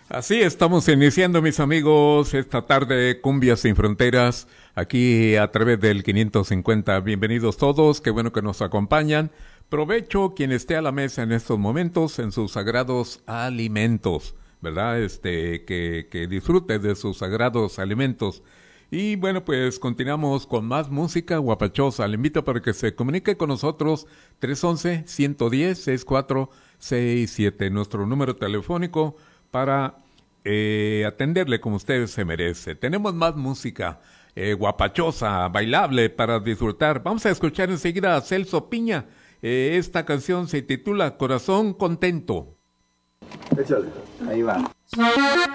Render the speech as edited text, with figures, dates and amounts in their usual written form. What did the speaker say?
Así estamos iniciando, mis amigos, esta tarde Cumbia Sin Fronteras, aquí a través del 550. Bienvenidos todos, qué bueno que nos acompañan. Provecho quien esté a la mesa en estos momentos en sus sagrados alimentos, ¿verdad? Que disfrute de sus sagrados alimentos. Y bueno, pues continuamos con más música guapachosa. Le invito para que se comunique con nosotros 311-110-6467, nuestro número telefónico para atenderle como usted se merece. Tenemos más música guapachosa, bailable para disfrutar. Vamos a escuchar enseguida a Celso Piña. Esta canción se titula Corazón Contento. Échale. Ahí va.